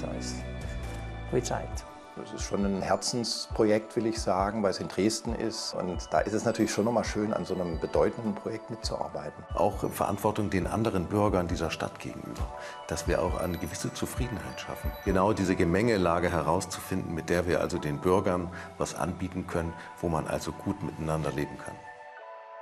ist viel Zeit. Das ist schon ein Herzensprojekt, will ich sagen, weil es in Dresden ist. Und da ist es natürlich schon nochmal schön, an so einem bedeutenden Projekt mitzuarbeiten. Auch Verantwortung den anderen Bürgern dieser Stadt gegenüber, dass wir auch eine gewisse Zufriedenheit schaffen. Genau diese Gemengelage herauszufinden, mit der wir also den Bürgern was anbieten können, wo man also gut miteinander leben kann.